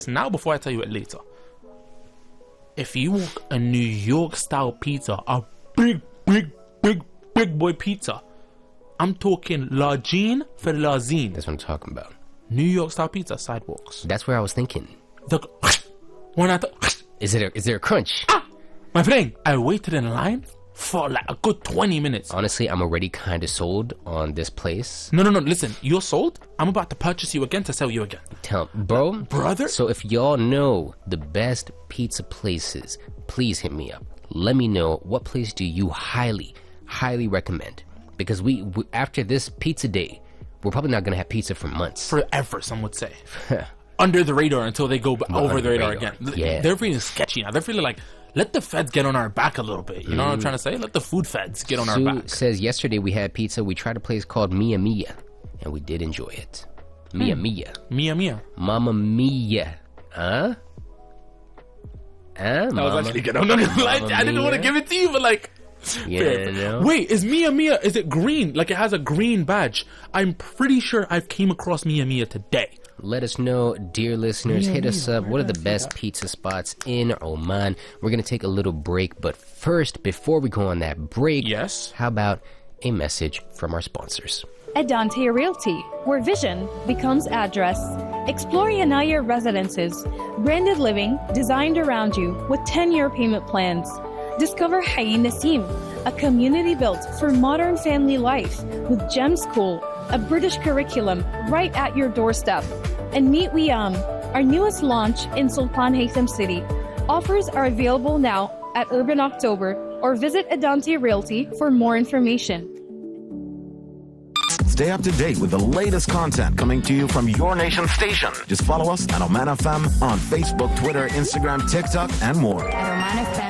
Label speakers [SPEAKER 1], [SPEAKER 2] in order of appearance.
[SPEAKER 1] now before I tell you it later. If you want a New York style pizza, a big boy pizza, I'm talking La Jean for La Zine.
[SPEAKER 2] That's what I'm talking about.
[SPEAKER 1] New York style pizza, sidewalks.
[SPEAKER 2] That's where I was thinking. Is there a crunch?
[SPEAKER 1] My friend, I waited in line for like a good 20 minutes.
[SPEAKER 2] Honestly, I'm already kind of sold on this place.
[SPEAKER 1] No, listen, you're sold? I'm about to purchase you again to sell you again.
[SPEAKER 2] Brother? So if y'all know the best pizza places, please hit me up. Let me know what place do you highly recommend. Because we after this pizza day, we're probably not going to have pizza for months.
[SPEAKER 1] Forever, some would say. Under the radar until they go over the radar again.
[SPEAKER 2] Yeah.
[SPEAKER 1] They're feeling sketchy now. They're feeling like, let the feds get on our back a little bit. You know what I'm trying to say? Let the food feds get on our back.
[SPEAKER 2] Says yesterday we had pizza. We tried a place called Mia Mia, and we did enjoy it. Mia Mia.
[SPEAKER 1] Mia Mia.
[SPEAKER 2] Mama Mia. Huh?
[SPEAKER 1] That was actually good. I'm not gonna lie. I didn't want to give it to you, but like...
[SPEAKER 2] Yeah, no.
[SPEAKER 1] Wait, is Mia Mia, is it green? Like it has a green badge. I'm pretty sure I've came across Mia Mia today.
[SPEAKER 2] Let us know, dear listeners. Hit us up. What are the best pizza spots in Oman? We're going to take a little break, but first, before we go on that break,
[SPEAKER 1] yes,
[SPEAKER 2] how about a message from our sponsors?
[SPEAKER 3] Adante Realty, where vision becomes address. Explore Yanaya Residences, branded living designed around you with 10-year payment plans. Discover Hayy Nasim, a community built for modern family life with Gem School, a British curriculum right at your doorstep. And meet Wiam, our newest launch in Sultan Haytham City. Offers are available now at Urban October or visit Adante Realty for more information.
[SPEAKER 4] Stay up to date with the latest content coming to you from your nation station. Just follow us at Oman FM on Facebook, Twitter, Instagram, TikTok, and more.
[SPEAKER 5] At Oman FM.